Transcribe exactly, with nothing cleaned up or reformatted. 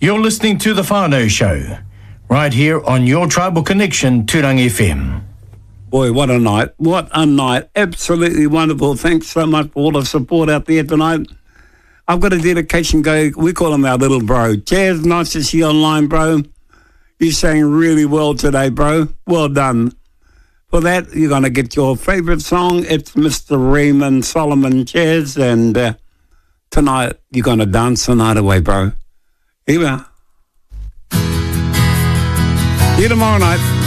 You're listening to The Whānau Show, right here on your Tribal Connection, Turang F M. Boy, what a night. What a night. Absolutely wonderful. Thanks so much for all the support out there tonight. I've got a dedication go. We call him our little bro. Chaz, nice to see you online, bro. You sang really well today, bro. Well done. For that, you're going to get your favourite song. It's Mister Raymond Solomon, Chaz, and uh, tonight you're going to dance the night away, bro. Here we are. See you tomorrow night.